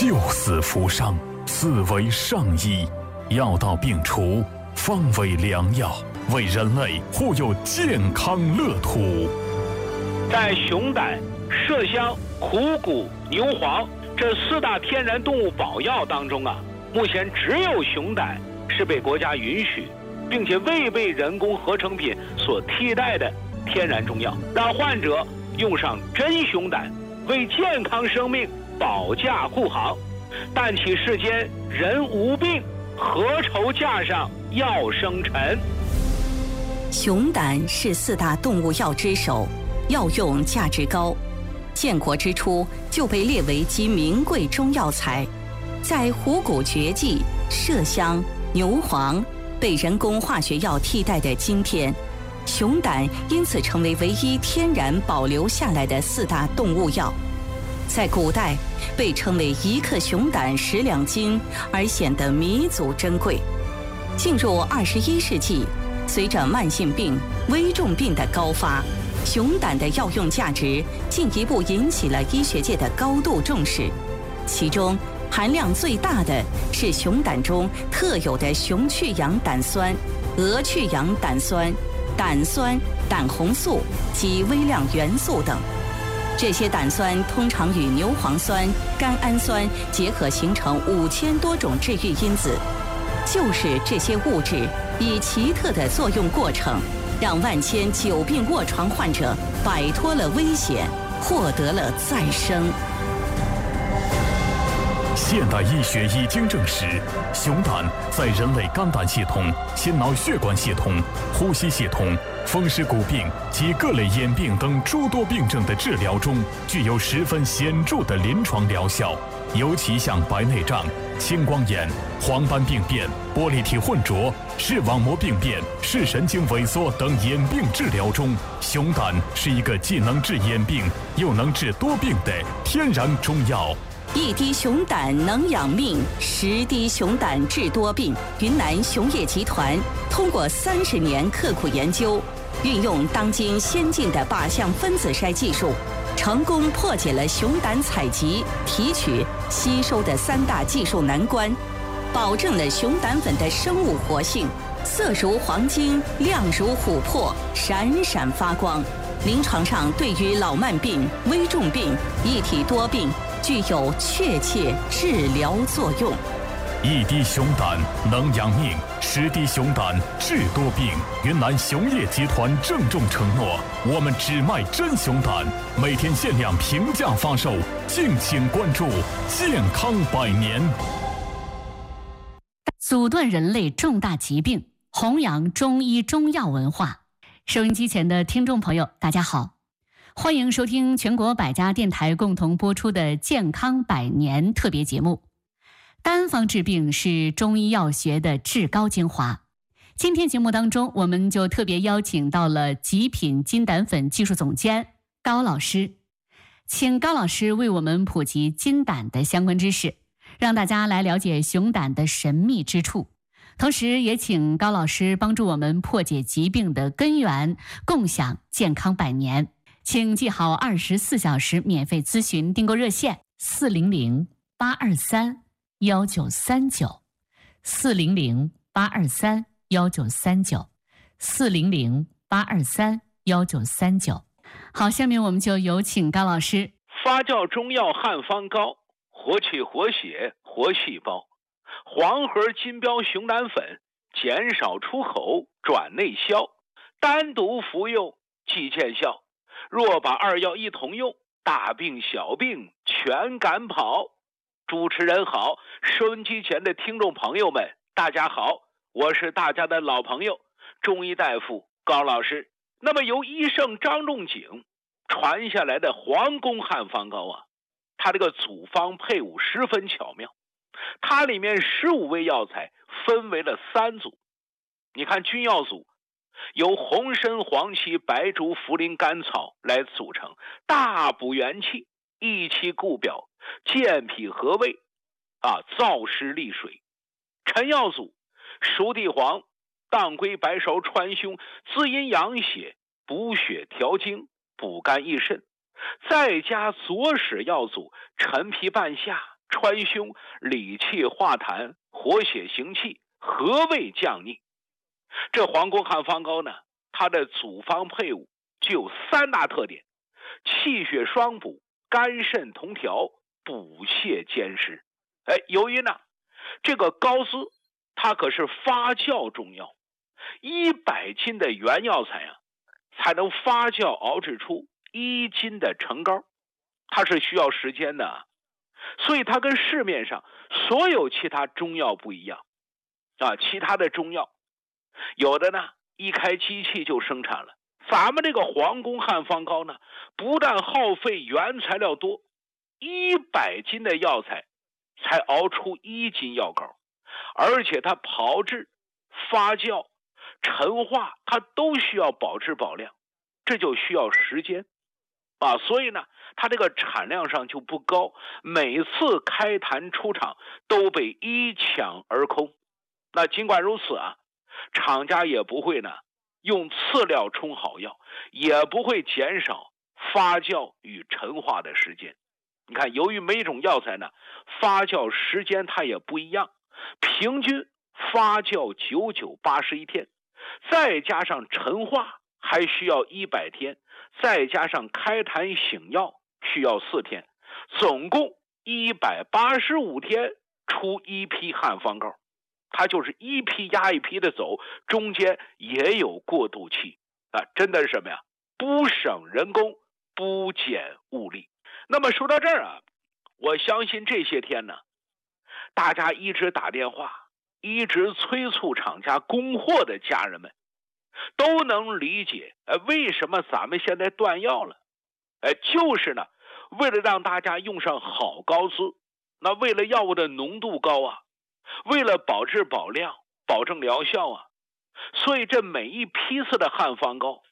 救死扶伤，此为上医，药到病除，方为良药，为人类护佑健康乐土。 在熊胆、麝香、虎骨、牛黄这4大天然动物保药当中啊，目前只有熊胆是被国家允许，并且未被人工合成品所替代的天然中药，让患者用上真熊胆，为健康生命保驾护航。但启世间人无病，何愁架上药生尘？ 熊胆是4大动物药之首，药用价值高，建国之初就被列为极名贵中药材。在虎骨绝迹、麝香、牛黄被人工化学药替代的今天，熊胆因此成为唯一天然保留下来的4大动物药。在古代被称为1克熊胆10两金，而显得弥足珍贵。进入21世纪，随着慢性病、危重病的高发，熊胆的药用价值进一步引起了医学界的高度重视。其中含量最大的是熊胆中特有的熊去氧胆酸、鹅去氧胆酸、胆酸、胆红素及微量元素等。这些胆酸通常与牛磺酸、甘氨酸结合，形成5000多种治愈因子。就是这些物质以奇特的作用过程，让万千久病卧床患者摆脱了危险，获得了再生。 现代医学已经证实，熊胆在人类肝胆系统、心脑血管系统、呼吸系统、风湿骨病及各类眼病等诸多病症的治疗中，具有十分显著的临床疗效。尤其像白内障、青光眼、黄斑病变、玻璃体混浊、视网膜病变、视神经萎缩等眼病治疗中，熊胆是一个既能治眼病又能治多病的天然中药。 1滴熊胆能养命，10滴熊胆治多病。云南熊业集团通过30年刻苦研究，运用当今先进的靶向分子筛技术，成功破解了熊胆采集、提取、吸收的3大技术难关，保证了熊胆粉的生物活性，色如黄金，亮如琥珀，闪闪发光。临床上对于老慢病、危重病、一体多病具有确切治疗作用。 1滴熊胆能养命，10滴熊胆治多病。云南熊业集团郑重承诺，我们只卖真熊胆，每天限量平价发售，敬请关注。健康100年， 阻断人类重大疾病，弘扬中医中药文化。收音机前的听众朋友，大家好，欢迎收听全国百家电台共同播出的健康100年特别节目。单方治病是中医药学的至高精华。今天节目当中，我们就特别邀请到了极品金胆粉技术总监高老师，请高老师为我们普及金胆的相关知识，让大家来了解熊胆的神秘之处。同时也请高老师帮助我们破解疾病的根源，共享健康100年。请记好24小时免费咨询订购热线400-823-1939 400-823-1939 400-823-1939。好，下面我们就有请高老师。 发酵中药汉方膏，活气活血活细胞。黄核金标熊胆粉，减少出口转内消，单独服用即见效。若把2药一同用，大病小病全赶跑。主持人好，收音机前的听众朋友们大家好，我是大家的老朋友中医大夫高老师。那么由医圣张仲景传下来的皇宫汉方膏啊，它这个组方配伍十分巧妙，它里面15味药材分为了3组。你看君药组由红参、黄芪、白术、茯苓、甘草来组成，大补元气，益气固表，健脾和胃燥湿利水。臣药组熟地黄、当归、白芍、川芎，滋阴养血，补血调经，补肝益肾。再加左使药组陈皮、半夏、 川芎、理气化痰、活血行气、和胃降逆。这皇宫汉方膏呢，它的组方配伍具有3大特点：气血双补、肝肾同调、补泻兼施。由于呢这个膏丝它可是发酵中药，100斤的原药材啊才能发酵熬制出1斤的成膏，它是需要时间的，所以它跟市面上所有其他中药不一样其他的中药有的呢一开机器就生产了，咱们这个皇宫汉方膏呢，不但耗费原材料多，100斤的药材才熬出1斤药膏，而且它炮制、发酵、陈化，它都需要保质保量，这就需要时间所以呢它这个产量上就不高，每次开坛出厂都被一抢而空。那尽管如此厂家也不会呢用次料冲好药，也不会减少发酵与陈化的时间。你看，由于每种药材呢发酵时间它也不一样，平均发酵99、81天，再加上陈化还需要100天，再加上开坛醒药需要4天，总共185天出1批汉方膏。它就是一批压一批的走，中间也有过渡期真的是什么呀？不省人工，不减物力。那么说到这儿我相信这些天呢，大家一直打电话，一直催促厂家供货的家人们，都能理解为什么咱们现在断药了。就是呢，为了让大家用上好膏丝，那为了药物的浓度高为了保质保量、保证疗效所以这每一批次的汉方膏